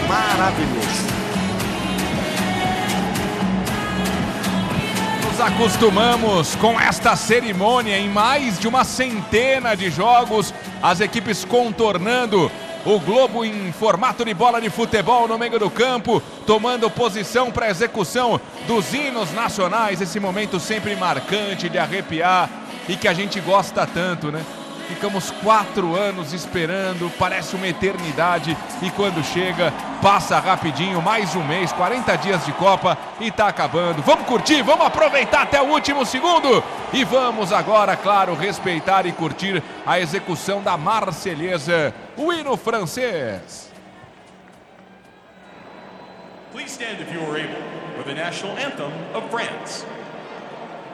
maravilhoso. Nos acostumamos com esta cerimônia em mais de uma centena de jogos, as equipes contornando o globo em formato de bola de futebol no meio do campo, tomando posição para a execução dos hinos nacionais, esse momento sempre marcante de arrepiar e que a gente gosta tanto, né? Ficamos 4 anos esperando, parece uma eternidade, e quando chega, passa rapidinho, mais um mês, 40 dias de Copa e tá acabando. Vamos curtir, vamos aproveitar até o último segundo e vamos agora, claro, respeitar e curtir a execução da Marselhesa, o hino francês. Please stand if you are able for the national anthem of France.